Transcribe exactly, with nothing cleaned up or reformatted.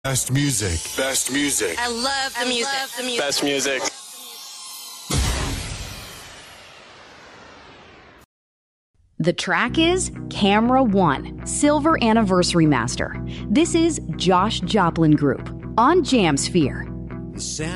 Best music. Best music. I love the music. Love the music. Best music. The track is Camera One, Silver Anniversary Master. This is Josh Joplin Group on Jamsphere.